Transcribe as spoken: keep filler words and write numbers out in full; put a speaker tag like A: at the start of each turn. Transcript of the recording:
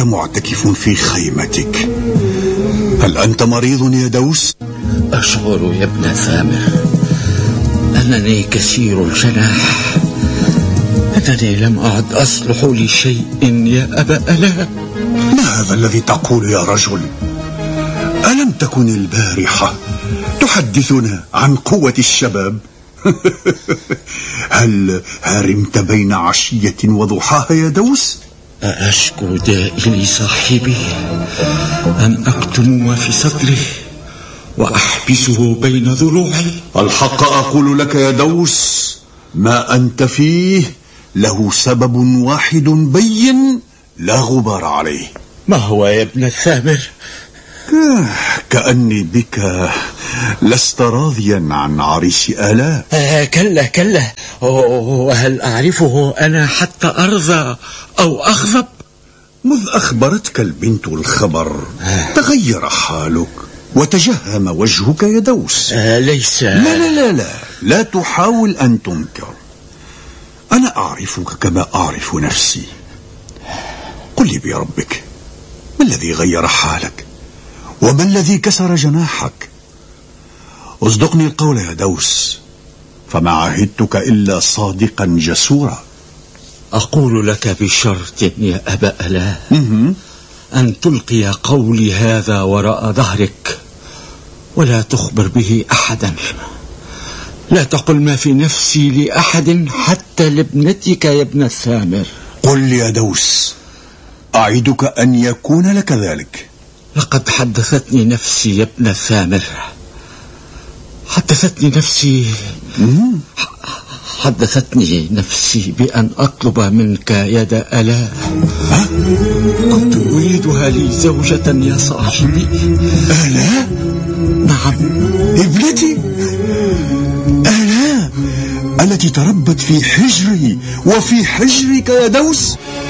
A: معتكف في خيمتك. هل أنت مريض يا دوس؟
B: أشعر يا ابن ثامر أنني كسير الجناح، أنني لم أعد أصلح لشيء يا أبا ألا.
A: ما هذا الذي تقول يا رجل؟ ألم تكن البارحة تحدثنا عن قوة الشباب؟ هل هرمت بين عشية وضحاها يا دوس؟
B: أشكو دائي لصاحبي أن أكتم ما في صدري وأحبسه بين ضلوعي.
A: الحق أقول لك يا دوس، ما أنت فيه له سبب واحد بين لا غبار عليه.
B: ما هو يا ابن الثامر؟
A: كأني بك لست راضيا عن عريس آلاء.
B: آه كلا كلا، وهل أعرفه أنا حتى أرضى أو أغضب؟
A: مذ أخبرتك البنت الخبر آه. تغير حالك وتجهم وجهك يا دوس.
B: آه ليس
A: لا لا لا لا لا تحاول أن تنكر، أنا أعرفك كما أعرف نفسي. قل لي بربك، ما الذي غير حالك وما الذي كسر جناحك؟ اصدقني القول يا دوس، فما عهدتك إلا صادقا جسورا.
B: أقول لك بشرط يا أبا ألا أن تلقي قولي هذا وراء ظهرك ولا تخبر به أحدا. لا تقل ما في نفسي لأحد حتى لابنتك يا ابن الثامر.
A: قل لي يا دوس، أعدك أن يكون لك ذلك.
B: لقد حدثتني نفسي يا ابن الثامر، حدثتني نفسي حدثتني نفسي بأن أطلب منك يد آلاء. كنت أريدها لي زوجة يا صاحبي.
A: آلاء؟
B: نعم،
A: ابنتي آلاء التي تربت في حجري وفي حجرك يا دوس.